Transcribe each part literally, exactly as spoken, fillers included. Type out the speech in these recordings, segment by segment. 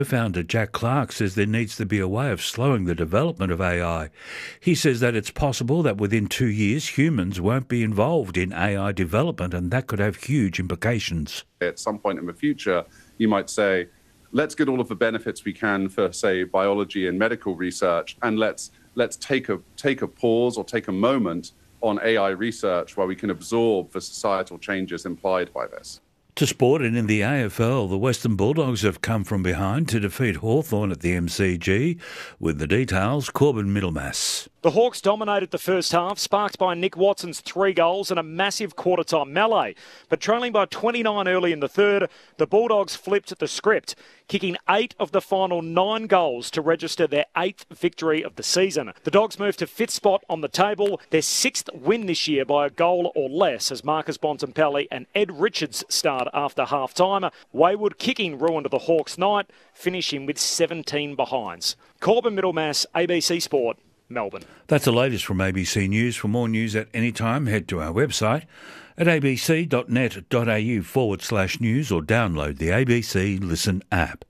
Founder Jack Clark says there needs to be a way of slowing the development of A I. He says that it's possible that within two years humans won't be involved in A I development, and that could have huge implications. At some point in the future, you might say, let's get all of the benefits we can for, say, biology and medical research, and let's let's take a take a pause or take a moment on A I research where we can absorb the societal changes implied by this. To sport, and in the A F L, the Western Bulldogs have come from behind to defeat Hawthorn at the M C G. With the details, Corbin Middlemass. The Hawks dominated the first half, sparked by Nick Watson's three goals and a massive quarter-time melee. But trailing by twenty-nine early in the third, the Bulldogs flipped the script, kicking eight of the final nine goals to register their eighth victory of the season. The Dogs moved to fifth spot on the table, their sixth win this year by a goal or less, as Marcus Bontempelli and Ed Richards starred after half-time. Wayward kicking ruined the Hawks' night, finishing with seventeen behinds. Corbin Middlemass, A B C Sport, Melbourne. That's the latest from A B C News. For more news at any time, head to our website at abc.net.au forward slash news or download the A B C Listen app.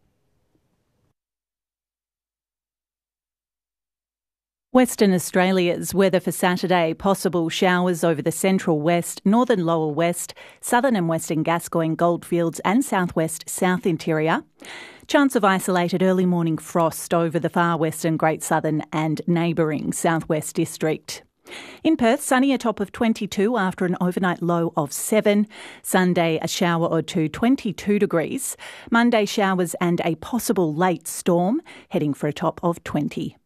Western Australia's weather for Saturday: possible showers over the central west, northern lower west, southern and western Gascoyne Goldfields and southwest south interior. Chance of isolated early morning frost over the far western Great Southern and neighbouring southwest district. In Perth, sunny, a top of twenty-two after an overnight low of seven. Sunday, a shower or two, twenty-two degrees. Monday, showers and a possible late storm, heading for a top of twenty.